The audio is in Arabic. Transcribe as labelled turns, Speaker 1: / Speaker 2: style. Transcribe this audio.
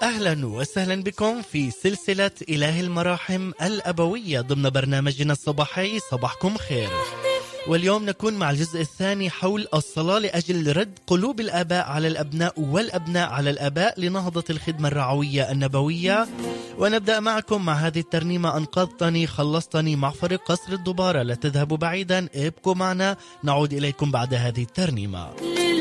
Speaker 1: أهلا وسهلا بكم في سلسلة إله المراحم الأبوية ضمن برنامجنا الصباحي صباحكم خير. واليوم نكون مع الجزء الثاني حول الصلاة لأجل رد قلوب الآباء على الأبناء والأبناء على الآباء لنهضة الخدمة الرعوية النبوية. ونبدأ معكم مع هذه الترنيمة: أنقذتني خلصتني مع فريق قصر الدبارة. لا تذهبوا بعيدا، ابقوا معنا، نعود إليكم بعد هذه الترنيمة.